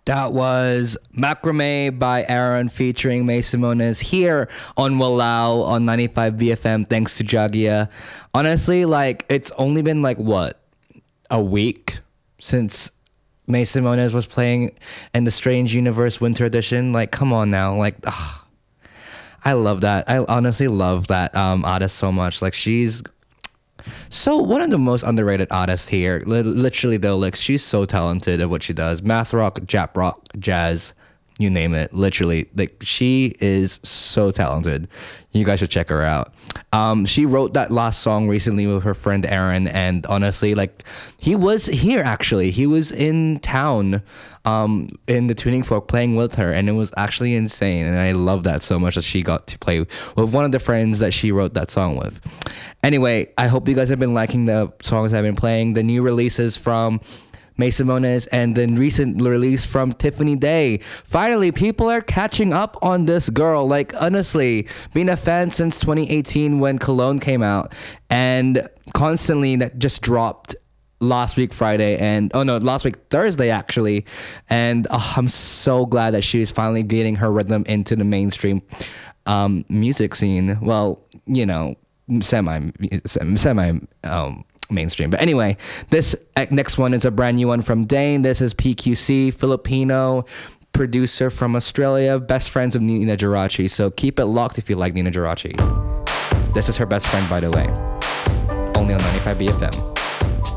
That was Macrame by Aaron featuring May Simones here on Walao on 95 BFM thanks to Jagia. Honestly, like, it's only been like, what, a week since May Simones was playing in the Strange Universe Winter Edition. Like, come on now. Like, I love that. I honestly love that artist so much. Like, she's so one of the most underrated artists here. Literally though, like, she's so talented at what she does. Math rock, Jap rock, jazz, you name it. Literally, like, she is so talented. You guys should check her out. She wrote that last song recently with her friend Aaron, and honestly, like, he was here actually. He was in town in the Tuning Fork playing with her, and it was actually insane. And I love that so much that she got to play with one of the friends that she wrote that song with. Anyway, I hope you guys have been liking the songs I've been playing. The new releases from May Simones and the recent release from Tiffany Day. Finally, people are catching up on this girl. Like, honestly, been a fan since 2018 when Cologne came out, and constantly that just dropped last week last week Thursday actually, and I'm so glad that she's finally getting her rhythm into the mainstream music scene. Well, you know, semi mainstream. But anyway, this next one is a brand new one from Dane. This is PQC, Filipino producer from Australia, best friends of Nina Geraci. So keep it locked if you like Nina Geraci. This is her best friend, by the way. Only on 95 BFM.